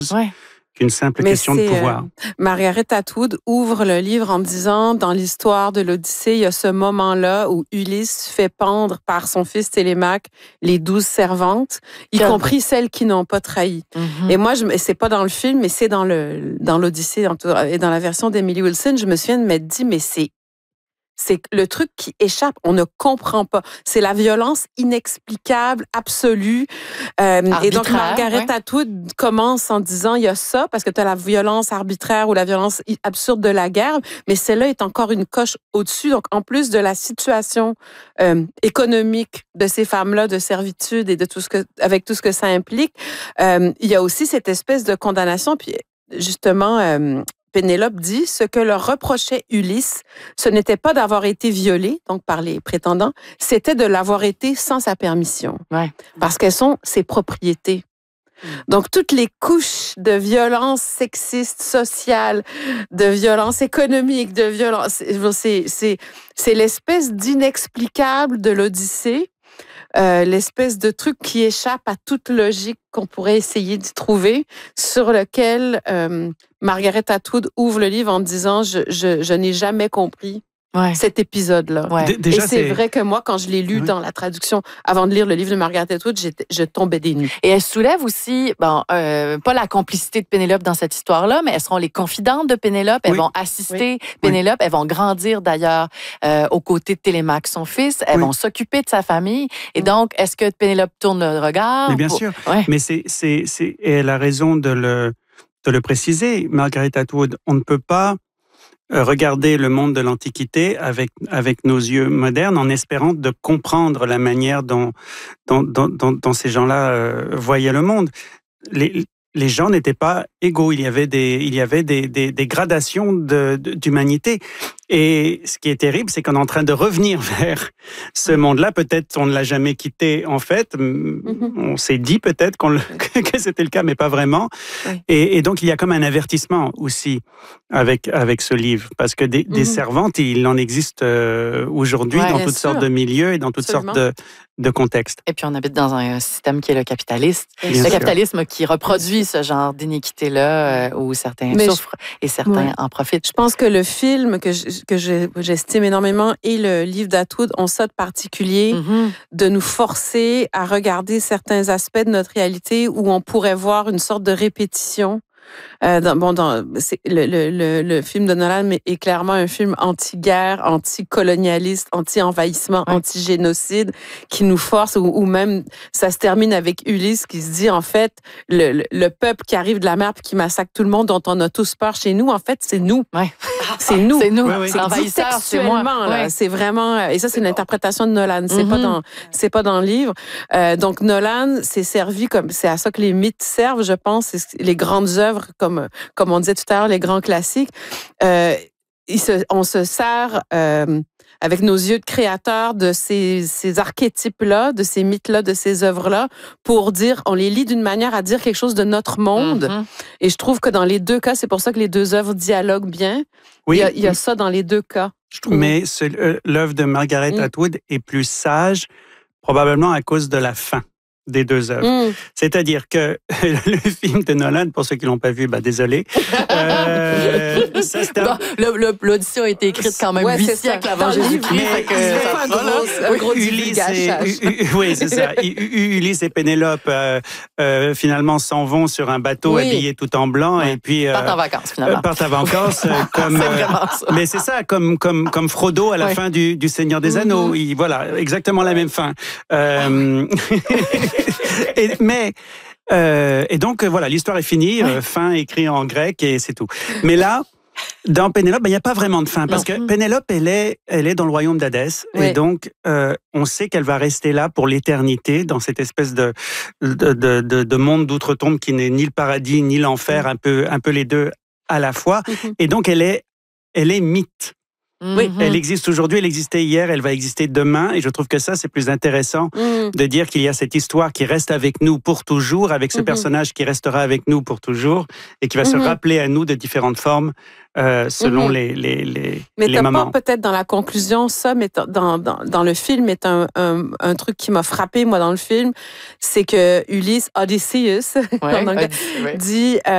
Ouais. qu'une simple question de pouvoir. Margaret Atwood ouvre le livre en disant, dans l'histoire de l'Odyssée, il y a ce moment-là où Ulysse fait pendre par son fils Télémaque les 12 servantes, y compris celles qui n'ont pas trahi. Et moi, c'est pas dans le film, mais c'est dans l'Odyssée et dans la version d'Emily Wilson, je me souviens de m'être dit, mais c'est le truc qui échappe, on ne comprend pas. C'est la violence inexplicable, absolue. Et donc, Margaret Atwood commence en disant, il y a ça, parce que tu as la violence arbitraire ou la violence absurde de la guerre, mais celle-là est encore une coche au-dessus. Donc, en plus de la situation économique de ces femmes-là, de servitude et de avec tout ce que ça implique, il y a aussi cette espèce de condamnation. Puis, justement, Pénélope dit, ce que leur reprochait Ulysse, ce n'était pas d'avoir été violée, donc par les prétendants, c'était de l'avoir été sans sa permission. Ouais. Parce qu'elles sont ses propriétés. Donc, toutes les couches de violence sexiste, sociale, de violence économique, de violence, c'est l'espèce d'inexplicable de l'Odyssée, l'espèce de truc qui échappe à toute logique qu'on pourrait essayer d'y trouver, sur lequel Margaret Atwood ouvre le livre en disant « Je n'ai jamais compris cet épisode-là. » Et c'est vrai que moi, quand je l'ai lu dans la traduction, avant de lire le livre de Margaret Atwood, je tombais des nues. Et elle soulève aussi, pas la complicité de Pénélope dans cette histoire-là, mais elles seront les confidentes de Pénélope. Elles vont assister Pénélope. Elles vont grandir d'ailleurs aux côtés de Télémaque, son fils. Elles vont s'occuper de sa famille. Et donc, est-ce que Pénélope tourne le regard? Mais bien sûr. Mais et elle a raison de le préciser, Margaret Atwood. On ne peut pas regarder le monde de l'Antiquité avec nos yeux modernes en espérant de comprendre la manière dont ces gens-là voyaient le monde. Les gens n'étaient pas égaux. Il y avait des gradations d'humanité. Et ce qui est terrible, c'est qu'on est en train de revenir vers ce monde-là. Peut-être on ne l'a jamais quitté, en fait. On s'est dit peut-être que c'était le cas, mais pas vraiment. Et donc, il y a comme un avertissement aussi avec ce livre. Parce que des servantes, il en existe aujourd'hui dans toutes sortes de milieux et dans toutes sortes de contextes. Et puis, on habite dans un système qui est le capitaliste. Le capitalisme qui reproduit ce genre d'iniquité-là où certains souffrent et certains en profitent. Je pense que le film que j'estime énormément et le livre d'Atwood ont ça de particulier, de nous forcer à regarder certains aspects de notre réalité où on pourrait voir une sorte de répétition. Le film de Nolan est clairement un film anti-guerre, anti-colonialiste, anti-envahissement, anti-génocide, qui nous force, ou même ça se termine avec Ulysse qui se dit, en fait, le peuple qui arrive de la mer et qui massacre tout le monde, dont on a tous peur chez nous, en fait, c'est nous. C'est nous. C'est nous. C'est l'envahisseur, c'est moi. C'est vraiment, et ça, c'est une interprétation de Nolan. C'est pas dans le livre. Donc, Nolan s'est servi c'est à ça que les mythes servent, je pense, les grandes œuvres, comme on disait tout à l'heure, les grands classiques. On se sert avec nos yeux de créateurs de ces archétypes-là, de ces mythes-là, de ces œuvres-là, pour dire, on les lit d'une manière à dire quelque chose de notre monde. Et je trouve que dans les deux cas, c'est pour ça que les deux œuvres dialoguent bien. Il y a ça dans les deux cas, je trouve. Mais l'œuvre de Margaret Atwood est plus sage, probablement à cause de la fin des deux œuvres. C'est-à-dire que le film de Nolan, pour ceux qui l'ont pas vu, désolé. L'audition a été écrite quand même 8 siècles avant Jésus-Christ. Un gros divulgachage. Oui, c'est ça. Ulysse et Pénélope finalement s'en vont sur un bateau habillés tout en blanc et puis partent en vacances finalement. Partent en vacances mais c'est ça, comme Frodo à la fin du Seigneur des Anneaux. Voilà, exactement la même fin. Et donc, voilà, l'histoire est finie, fin écrit en grec et c'est tout. Mais là, dans Pénélope, il n'y a pas vraiment de fin parce que Pénélope, elle est dans le royaume d'Hadès et donc on sait qu'elle va rester là pour l'éternité dans cette espèce de monde d'outre-tombe qui n'est ni le paradis ni l'enfer, un peu les deux à la fois. Et donc, elle est mythe. Elle existe aujourd'hui, elle existait hier, elle va exister demain. Et je trouve que ça, c'est plus intéressant de dire qu'il y a cette histoire qui reste avec nous pour toujours, avec ce personnage qui restera avec nous pour toujours et qui va se rappeler à nous de différentes formes selon les moments. Mais peut-être dans la conclusion, ça, mais dans le film, est un truc qui m'a frappé, moi, dans le film, c'est que Ulysse, Odysseus, dit...